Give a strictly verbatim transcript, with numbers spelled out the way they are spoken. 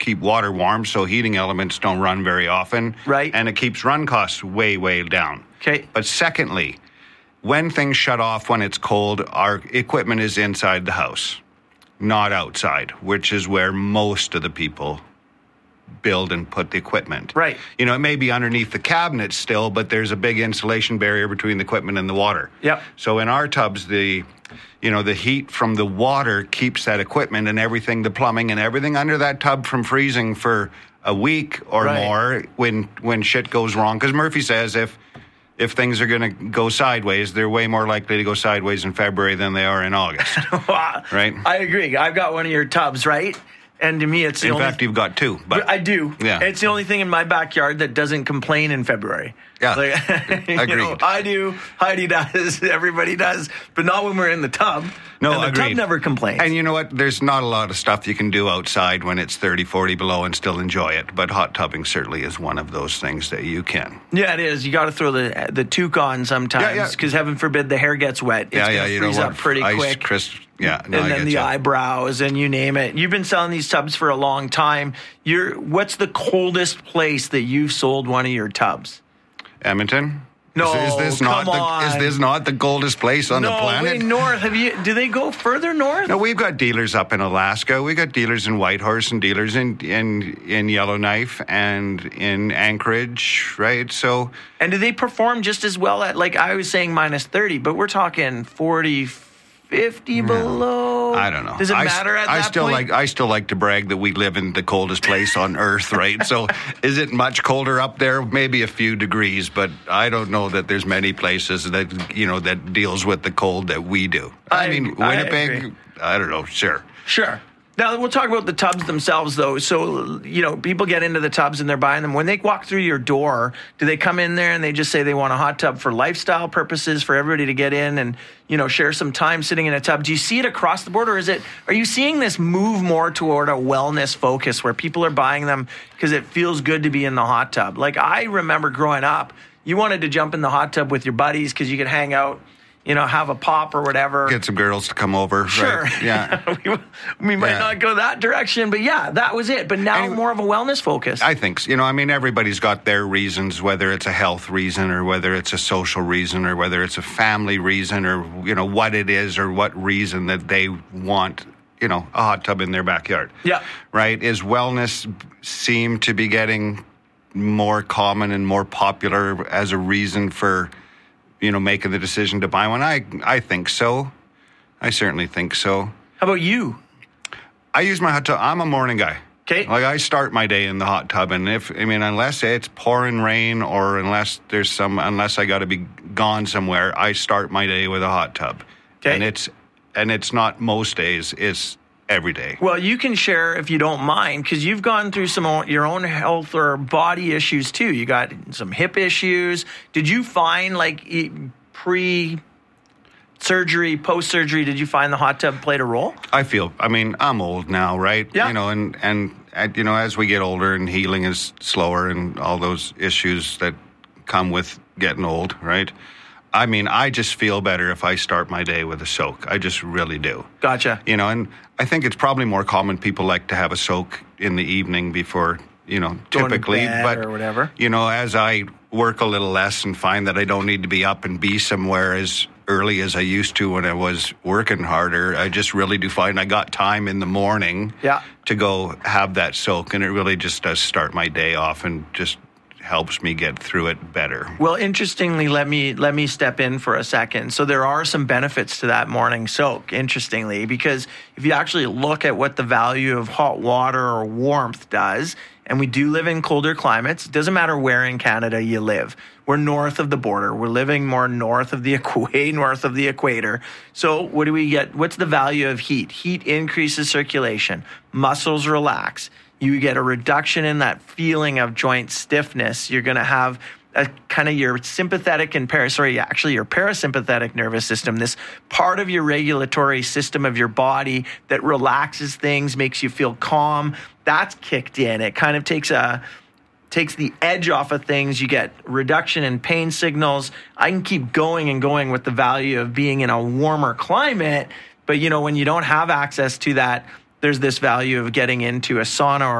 keep water warm, so heating elements don't run very often. Right. And it keeps run costs way, way down. Okay. But secondly, when things shut off when it's cold, our equipment is inside the house, not outside, which is where most of the people build and put the equipment. Right. You know, it may be underneath the cabinet still, but there's a big insulation barrier between the equipment and the water. Yep. So in our tubs, the, you know, the heat from the water keeps that equipment and everything, the plumbing and everything under that tub from freezing for a week or Right. more when when shit goes wrong. Because Murphy says if if things are going to go sideways, they're way more likely to go sideways in February than they are in August. Right? I agree. I've got one of your tubs, right? And to me, it's the in only... fact, you've got two. But I do. Yeah. It's the only thing in my backyard that doesn't complain in February. Yeah. Like, you Agreed. know, I do. Heidi does. Everybody does. But not when we're in the tub. No, and the agreed. tub never complains. And you know what? There's not a lot of stuff you can do outside when it's thirty, forty below and still enjoy it. But hot tubbing certainly is one of those things that you can. Yeah, it is. You got to throw the the toque on sometimes Yeah, yeah. because heaven forbid the hair gets wet. It's yeah, going yeah, to you freeze know up what? pretty Ice, quick. Crisp, yeah, no, and I then get the you. eyebrows and you name it. You've been selling these tubs for a long time. You're what's the coldest place that you've sold one of your tubs? Edmonton? No, is, is this not come the, on. Is this not the coldest place on no, the planet? way north. Have you? Do they go further north? No, we've got dealers up in Alaska. We've got dealers in Whitehorse and dealers in, in, in Yellowknife and in Anchorage, right? So, And do they perform just as well at, like I was saying, minus thirty, but we're talking forty, fifty below? I don't know. Does it I, matter at I that still point? like I still like to brag that we live in the coldest place on Earth, right? So, is it much colder up there? Maybe a few degrees, but I don't know that there's many places that you know that deals with the cold that we do. I, I- mean, I Winnipeg. agree. I, don't know. Sure. Sure. Now, we'll talk about the tubs themselves, though. So, you know, people get into the tubs and they're buying them. When they walk through your door, do they come in there and they just say they want a hot tub for lifestyle purposes, for everybody to get in and, you know, share some time sitting in a tub? Do you see it across the board, or is it, are you seeing this move more toward a wellness focus where people are buying them because it feels good to be in the hot tub? Like, I remember growing up, you wanted to jump in the hot tub with your buddies because you could hang out, you know, have a pop or whatever. Get some girls to come over. Sure. Right? Yeah. we, we might Yeah. not go that direction, but yeah, that was it. But now Anyway, more of a wellness focus. I think, so. You know, I mean, everybody's got their reasons, whether it's a health reason or whether it's a social reason or whether it's a family reason or, you know, what it is or what reason that they want, you know, a hot tub in their backyard. Yeah. Right? Is wellness seem to be getting more common and more popular as a reason for, you know, making the decision to buy one? I I think so. I certainly think so. How about you? I use my hot tub. I'm a morning guy. Okay. Like, I start my day in the hot tub, and if, I mean, unless it's pouring rain or unless there's some, unless I got to be gone somewhere, I start my day with a hot tub. Okay. And it's, and it's not most days, it's every day. Well, you can share if you don't mind, because you've gone through some o- your own health or body issues too. You got some hip issues. Did you find, like, e- pre surgery, post surgery, did you find the hot tub played a role? I feel, I mean, I'm old now, right? Yeah. You know, and, and, and, you know, as we get older and healing is slower and all those issues that come with getting old, right? I mean, I just feel better if I start my day with a soak. I just really do. Gotcha. You know, and I think it's probably more common people like to have a soak in the evening before, you know, Going to typically. bed but, or whatever. You know, as I work a little less and find that I don't need to be up and be somewhere as early as I used to when I was working harder, I just really do find I got time in the morning Yeah. to go have that soak. And it really just does start my day off and just helps me get through it better. Well, interestingly, let me let me step in for a second. So there are some benefits to that morning soak, interestingly, because if you actually look at what the value of hot water or warmth does, and we do live in colder climates, it doesn't matter where in Canada you live. We're north of the border. We're living more north of the equa- north of the equator. So what do we get? What's the value of heat? Heat increases circulation. Muscles relax. You get a reduction in that feeling of joint stiffness. You're going to have a kind of your sympathetic and para, sorry, actually your parasympathetic nervous system, this part of your regulatory system of your body that relaxes things, makes you feel calm. That's kicked in. It kind of takes a takes the edge off of things. You get reduction in pain signals. I can keep going and going with the value of being in a warmer climate, but you know, when you don't have access to that, there's this value of getting into a sauna or